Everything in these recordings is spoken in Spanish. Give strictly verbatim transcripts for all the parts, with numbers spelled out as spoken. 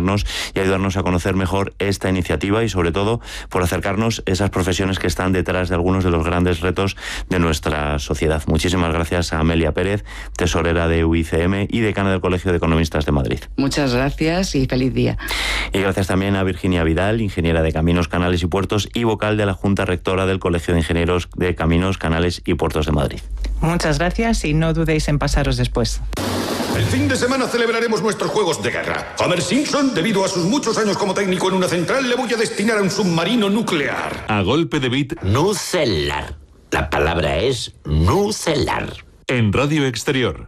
acompañarnos y ayudarnos a conocer mejor esta iniciativa y sobre todo por acercarnos a esas profesiones que están detrás de algunos de los grandes retos de nuestra sociedad. Muchísimas gracias a Amelia Pérez, tesorera de U I C M y decana del Colegio de Economistas de Madrid. Muchas gracias y feliz día. Y gracias también a Virginia Vidal, ingeniera de Caminos, Canales y Puertos y vocal de la Junta Rectora del Colegio de Ingenieros de Caminos, Canales y Puertos de Madrid. Muchas gracias y no dudéis en pasaros después. El fin de semana celebraremos nuestros juegos de guerra. Homer Simpson, debido a sus muchos años como técnico en una central, le voy a destinar a un submarino nuclear. A golpe de beat. Nucelar. La palabra es nucelar. En Radio Exterior.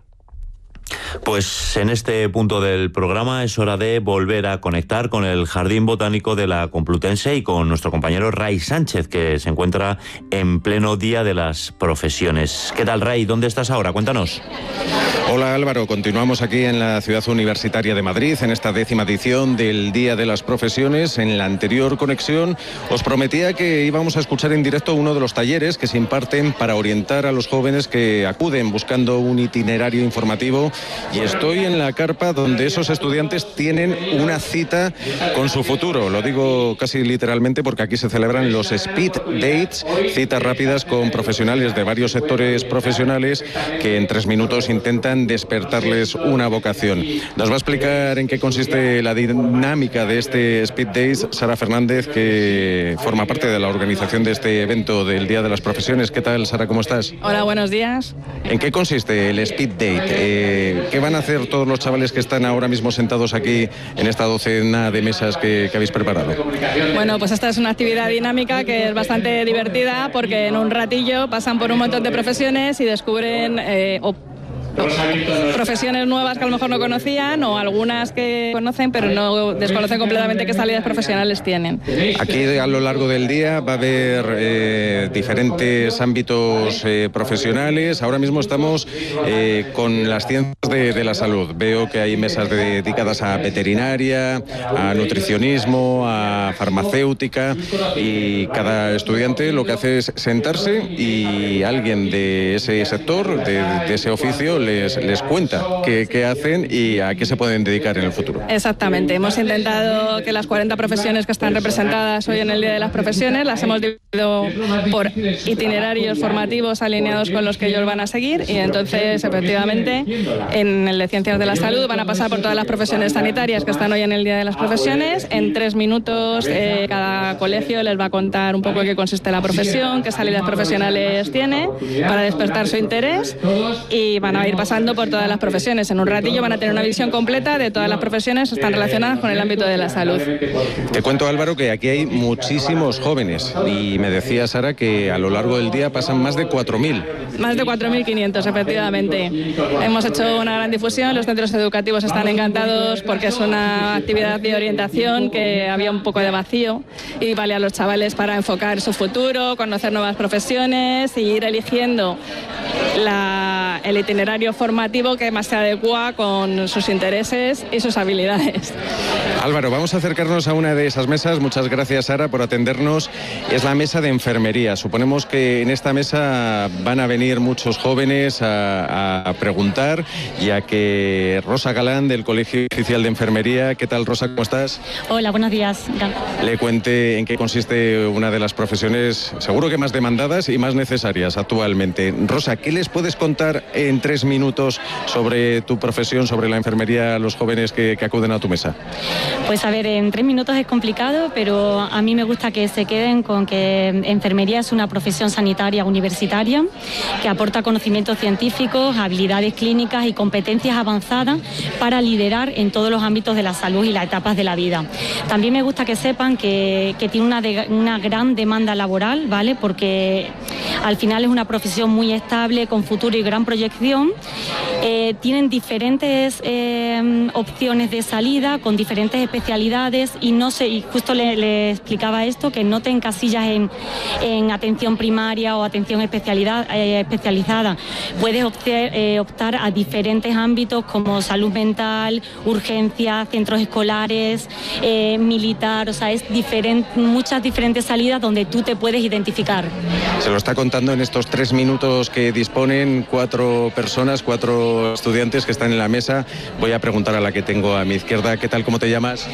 Pues en este punto del programa es hora de volver a conectar con el Jardín Botánico de la Complutense y con nuestro compañero Ray Sánchez, que se encuentra en pleno Día de las Profesiones. ¿Qué tal, Ray? ¿Dónde estás ahora? Cuéntanos. Hola, Álvaro. Continuamos aquí en la Ciudad Universitaria de Madrid, en esta décima edición del Día de las Profesiones. En la anterior conexión os prometía que íbamos a escuchar en directo uno de los talleres que se imparten para orientar a los jóvenes que acuden buscando un itinerario informativo. Y estoy en la carpa donde esos estudiantes tienen una cita con su futuro. Lo digo casi literalmente porque aquí se celebran los Speed Dates, citas rápidas con profesionales de varios sectores profesionales que en tres minutos intentan despertarles una vocación. Nos va a explicar en qué consiste la dinámica de este Speed Days Sara Fernández, que forma parte de la organización de este evento del Día de las Profesiones. ¿Qué tal, Sara? ¿Cómo estás? Hola, buenos días. ¿En qué consiste el Speed Date? Eh, ¿Qué van a hacer todos los chavales que están ahora mismo sentados aquí en esta docena de mesas que, que habéis preparado? Bueno, pues esta es una actividad dinámica que es bastante divertida porque en un ratillo pasan por un montón de profesiones y descubren eh, o profesiones nuevas que a lo mejor no conocían o algunas que conocen pero no desconocen completamente qué salidas profesionales tienen. Aquí a lo largo del día va a haber eh, diferentes ámbitos eh, profesionales. Ahora mismo estamos eh, con las ciencias de, de la salud. Veo que hay mesas de, dedicadas a veterinaria, a nutricionismo, a farmacéutica, y cada estudiante lo que hace es sentarse y alguien de ese sector, de, de ese oficio, Les, les cuenta qué, qué hacen y a qué se pueden dedicar en el futuro. Exactamente. Hemos intentado que las cuarenta profesiones que están representadas hoy en el Día de las Profesiones las hemos dividido por itinerarios formativos alineados con los que ellos van a seguir, y entonces efectivamente en el de Ciencias de la Salud van a pasar por todas las profesiones sanitarias que están hoy en el Día de las Profesiones. En tres minutos eh, cada colegio les va a contar un poco en qué consiste la profesión, qué salidas profesionales tiene para despertar su interés, y van a ir pasando por todas las profesiones. En un ratillo van a tener una visión completa de todas las profesiones que están relacionadas con el ámbito de la salud. Te cuento, Álvaro, que aquí hay muchísimos jóvenes y me decía Sara que a lo largo del día pasan más de cuatro mil. Más de cuatro mil quinientos, efectivamente. Hemos hecho una gran difusión, los centros educativos están encantados porque es una actividad de orientación que había un poco de vacío y vale a los chavales para enfocar su futuro, conocer nuevas profesiones y ir eligiendo la, el itinerario formativo que más se adecua con sus intereses y sus habilidades. Álvaro, vamos a acercarnos a una de esas mesas. Muchas gracias, Sara, por atendernos. Es la mesa de enfermería. Suponemos que en esta mesa van a venir muchos jóvenes a, a preguntar, y a que Rosa Galán, del Colegio Oficial de Enfermería, ¿qué tal, Rosa? ¿Cómo estás? Hola, buenos días. Le cuente en qué consiste una de las profesiones seguro que más demandadas y más necesarias actualmente. Rosa, ¿qué les puedes contar en tres minutos sobre tu profesión, sobre la enfermería, a los jóvenes que, que acuden a tu mesa? Pues a ver, en tres minutos es complicado, pero a mí me gusta que se queden con que enfermería es una profesión sanitaria universitaria que aporta conocimientos científicos, habilidades clínicas y competencias avanzadas para liderar en todos los ámbitos de la salud y las etapas de la vida. También me gusta que sepan que, que tiene una, de, una gran demanda laboral, ¿vale? Porque al final es una profesión muy estable, con futuro y gran proyección. Eh, tienen diferentes eh, opciones de salida, con diferentes especialidades, y no sé, y justo le, le explicaba esto, que no te encasillas en, en atención primaria o atención especialidad, eh, especializada. Puedes optar, eh, optar a diferentes ámbitos como salud mental, urgencias, centros escolares, eh, militar, o sea, es diferente, muchas diferentes salidas donde tú te puedes identificar. Se lo está contando en estos tres minutos que disponen cuatro personas, cuatro estudiantes que están en la mesa. Voy a preguntar a la que tengo a mi izquierda. ¿Qué tal? ¿Cómo te llamas?